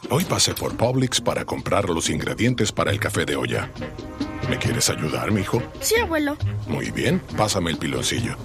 Hoy pasé por Publix para comprar los ingredientes para el café de olla. ¿Me quieres ayudar, mijo? Sí, abuelo. Muy bien, pásame el piloncillo.